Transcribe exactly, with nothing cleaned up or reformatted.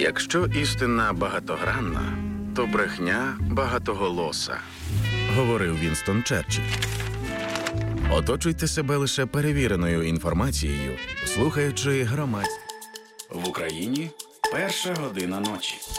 Якщо істина багатогранна, то брехня багатоголоса, говорив Вінстон Черчилль. Оточуйте себе лише перевіреною інформацією, слухаючи громадське. В Україні перша година ночі.